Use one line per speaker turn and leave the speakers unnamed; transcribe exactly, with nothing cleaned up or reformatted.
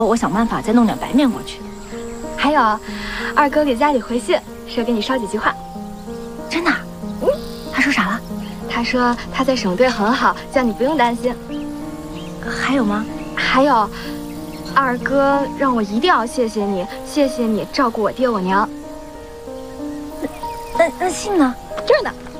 我想办法再弄点白面过去。
还有，二哥给家里回信，说给你捎几句话。
真的？嗯，他说啥了？
他说他在省队很好，叫你不用担心。
还有吗？
还有，二哥让我一定要谢谢你，谢谢你照顾我爹我娘。
那那那信呢？
这儿呢。